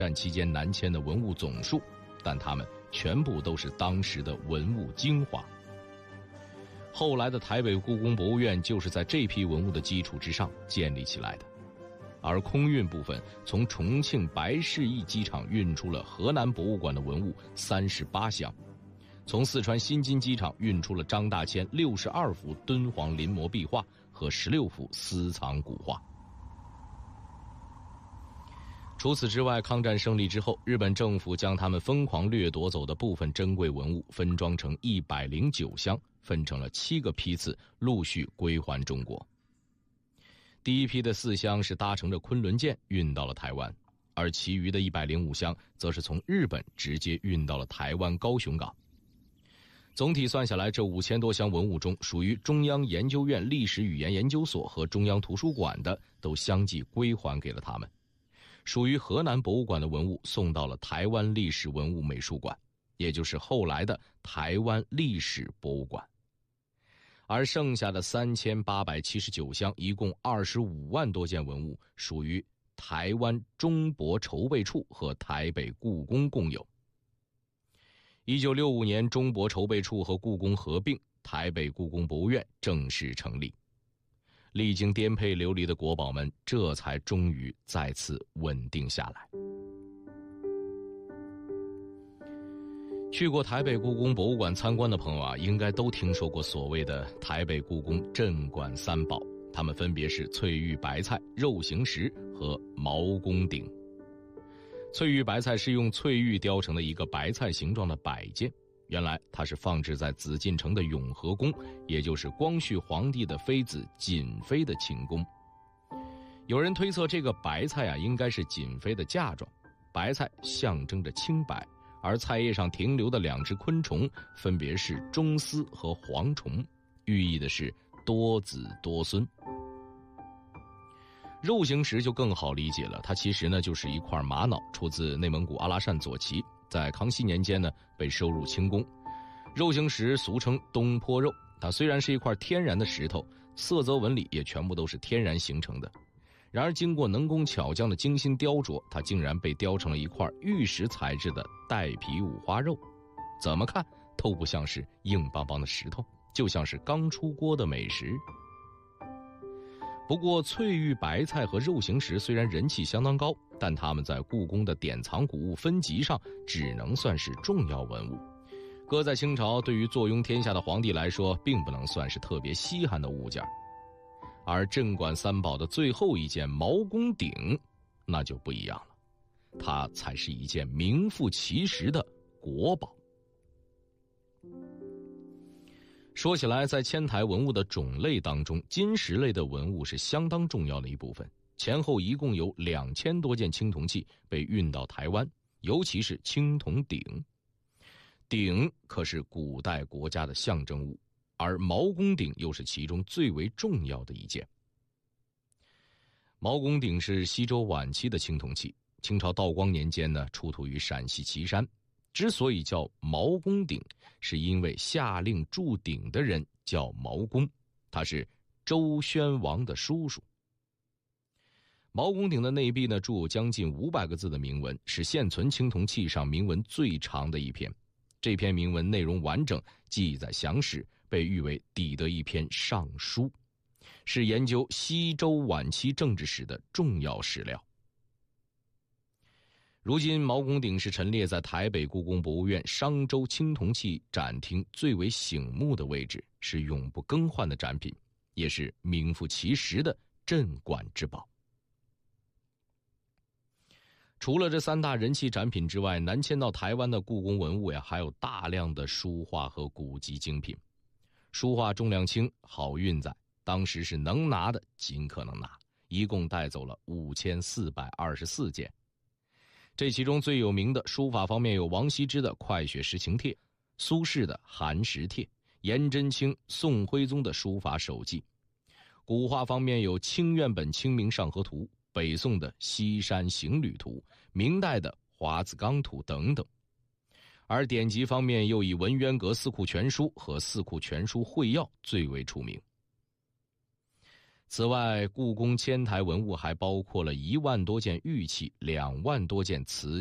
战期间南迁的文物总数，但它们全部都是当时的文物精华。后来的台北故宫博物院就是在这批文物的基础之上建立起来的。而空运部分从重庆白市驿机场运出了河南博物馆的文物38箱，从四川新津机场运出了张大千62幅敦煌临摹壁画和16幅私藏古画。除此之外，抗战胜利之后，日本政府将他们疯狂掠夺走的部分珍贵文物分装成109箱，分成了7个批次，陆续归还中国。第一批的4箱是搭乘着昆仑舰运到了台湾，而其余的105箱则是从日本直接运到了台湾高雄港。总体算下来，这5000多箱文物中，属于中央研究院历史语言研究所和中央图书馆的都相继归还给了他们。属于河南博物馆的文物送到了台湾历史文物美术馆，也就是后来的台湾历史博物馆。而剩下的3879箱，一共25万多件文物，属于台湾中博筹备处和台北故宫共有。1965年，中博筹备处和故宫合并，台北故宫博物院正式成立。历经颠沛流离的国宝们，这才终于再次稳定下来。去过台北故宫博物馆参观的朋友啊，应该都听说过所谓的台北故宫镇馆三宝，它们分别是翠玉白菜、肉形石和毛公鼎。翠玉白菜是用翠玉雕成的一个白菜形状的摆件，原来它是放置在紫禁城的永和宫，也就是光绪皇帝的妃子瑾妃的寝宫。有人推测这个白菜啊，应该是瑾妃的嫁妆。白菜象征着清白，而菜叶上停留的2只昆虫分别是螽斯和蝗虫，寓意的是多子多孙。肉形石就更好理解了，它其实呢就是一块玛瑙，出自内蒙古阿拉善左旗，在康熙年间呢被收入清宫。肉形石俗称东坡肉，它虽然是一块天然的石头，色泽纹理也全部都是天然形成的，然而经过能工巧匠的精心雕琢，它竟然被雕成了一块玉石材质的带皮五花肉，怎么看都不像是硬邦邦的石头，就像是刚出锅的美食。不过翠玉白菜和肉形石虽然人气相当高，但它们在故宫的典藏古物分级上只能算是重要文物，搁在清朝对于坐拥天下的皇帝来说并不能算是特别稀罕的物件。而镇馆三宝的最后一件毛公鼎那就不一样了，它才是一件名副其实的国宝。说起来，在迁台文物的种类当中，金石类的文物是相当重要的一部分，前后一共有2000多件青铜器被运到台湾，尤其是青铜鼎。鼎可是古代国家的象征物，而毛公鼎又是其中最为重要的一件。毛公鼎是西周晚期的青铜器，清朝道光年间呢出土于陕西岐山。之所以叫毛公鼎，是因为下令铸鼎的人叫毛公，他是周宣王的叔叔。毛公鼎的内壁呢铸有将近500个字的铭文，是现存青铜器上铭文最长的一篇。这篇铭文内容完整，记载详实，被誉为抵得一篇尚书，是研究西周晚期政治史的重要史料。如今毛公鼎是陈列在台北故宫博物院商周青铜器展厅最为醒目的位置，是永不更换的展品，也是名副其实的镇馆之宝。除了这3大人气展品之外，南迁到台湾的故宫文物呀，还有大量的书画和古籍精品。书画重量轻，好运载，当时是能拿的尽可能拿，一共带走了5424件。这其中最有名的书法方面有王羲之的《快雪时晴帖》，苏轼的《寒食帖》，颜真卿、宋徽宗的书法手记。古画方面有清苑本《清明上河图》，北宋的《西山行旅图》，明代的《华子冈图》等等。而典籍方面又以文渊阁《四库全书》和《四库全书会要》最为出名。 此外，故宫迁台文物还包括了1万多件玉器、2万多件瓷